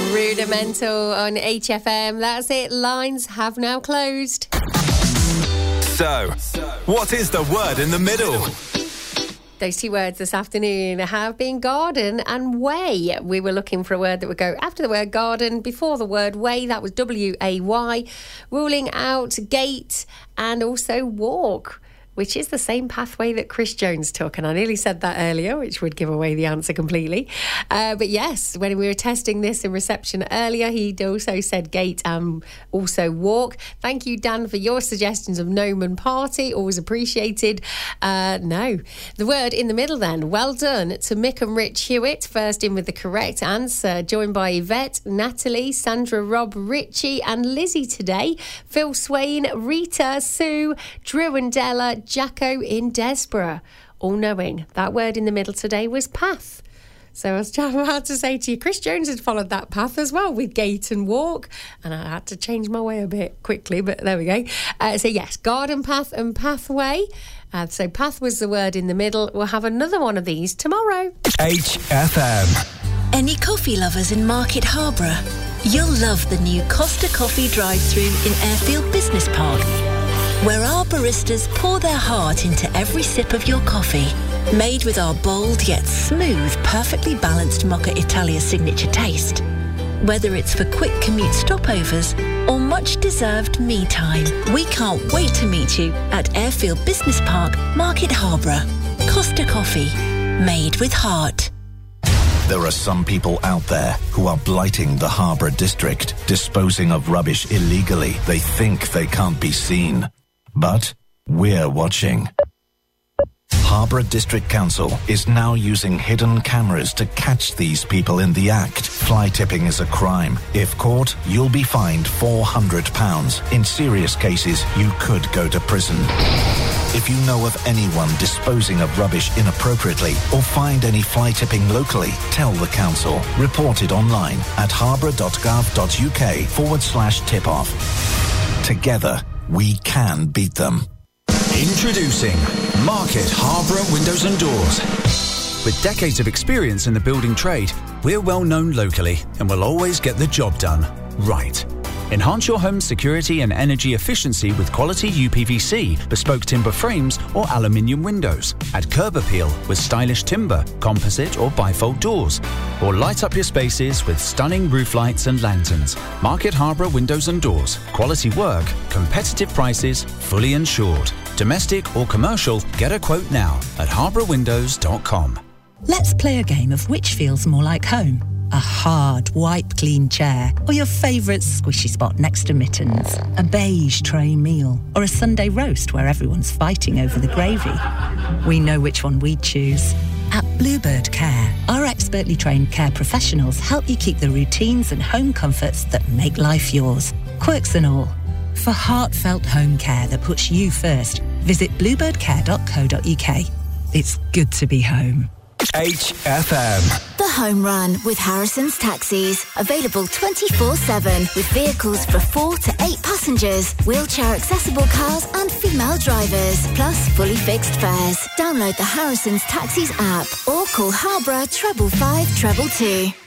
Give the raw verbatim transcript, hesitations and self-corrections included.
Rudimental on H F M. That's it. Lines have now closed. So, what is the word in the middle? Those two words this afternoon have been garden and way. We were looking for a word that would go after the word garden, before the word way. That was W A Y. Ruling out gate and also walk, which is the same pathway that Chris Jones took. And I nearly said that earlier, which would give away the answer completely. Uh, but yes, when we were testing this in reception earlier, he'd also said gate and also walk. Thank you, Dan, for your suggestions of gnome and party. Always appreciated. Uh, no. The word in the middle then. Well done to Mick and Rich Hewitt, first in with the correct answer. Joined by Yvette, Natalie, Sandra, Rob, Richie and Lizzie today. Phil Swain, Rita, Sue, Drew and Della, Jacko in Desborough, all knowing that word in the middle today was path. So I was about to say to you, Chris Jones had followed that path as well with gate and walk, and I had to change my way a bit quickly, but there we go. Uh, so yes, garden path and pathway. Uh, so path was the word in the middle. We'll have another one of these tomorrow. H F M. Any coffee lovers in Market Harborough? You'll love the new Costa Coffee drive-thru in Airfield Business Park, where our baristas pour their heart into every sip of your coffee. Made with our bold yet smooth, perfectly balanced Mocha Italia signature taste. Whether it's for quick commute stopovers or much-deserved me time, we can't wait to meet you at Airfield Business Park, Market Harborough. Costa Coffee, made with heart. There are some people out there who are blighting the Harborough district, disposing of rubbish illegally. They think they can't be seen. But we're watching. Harborough District Council is now using hidden cameras to catch these people in the act. Fly tipping is a crime. If caught, you'll be fined four hundred pounds. In serious cases, you could go to prison. If you know of anyone disposing of rubbish inappropriately or find any fly tipping locally, tell the council. Report it online at harborough.gov.uk forward slash tip off. Together, we can beat them. Introducing Market Harborough Windows and Doors. With decades of experience in the building trade, we're well known locally and will always get the job done right. Enhance your home's security and energy efficiency with quality U P V C, bespoke timber frames or aluminium windows. Add curb appeal with stylish timber, composite or bifold doors. Or light up your spaces with stunning roof lights and lanterns. Market Harborough Windows and Doors. Quality work, competitive prices, fully insured. Domestic or commercial, get a quote now at harborough windows dot com. Let's play a game of which feels more like home. A hard, wipe-clean chair, or your favourite squishy spot next to mittens. A beige tray meal, or a Sunday roast where everyone's fighting over the gravy. We know which one we'd choose. At Bluebird Care, our expertly trained care professionals help you keep the routines and home comforts that make life yours. Quirks and all. For heartfelt home care that puts you first, visit bluebird care dot co dot uk. It's good to be home. H F M. The Home Run with Harrison's Taxis. Available twenty-four seven with vehicles for four to eight passengers, wheelchair accessible cars and female drivers, plus fully fixed fares. Download the Harrison's Taxis app or call Harborough treble five treble two.